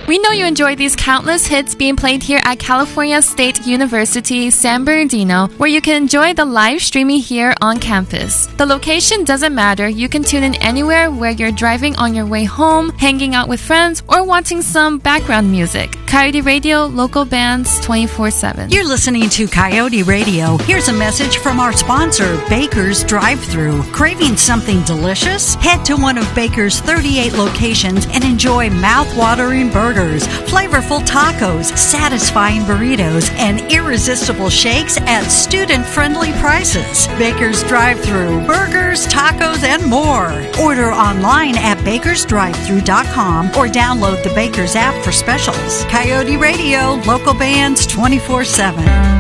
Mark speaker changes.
Speaker 1: We know you enjoy these countless hits being played here at California State University, San Bernardino, where you can enjoy the live streaming here on campus. The location doesn't matter. You can tune in anywhere where you're driving on your way home, hanging out with friends, or wanting some background music. Coyote Radio, local bands 24/7.
Speaker 2: You're listening to Coyote Radio. Here's a message from our sponsor, Baker's Drive-Thru. Craving something delicious? Head to one of Baker's 38 locations and enjoy mouth-watering burgers, flavorful tacos, satisfying burritos, and irresistible shakes at student-friendly prices. Baker's Drive-Thru, burgers, tacos, and more. Order online at bakersdrivethru.com or download the Baker's app for specials. Coyote Radio, local bands 24/7.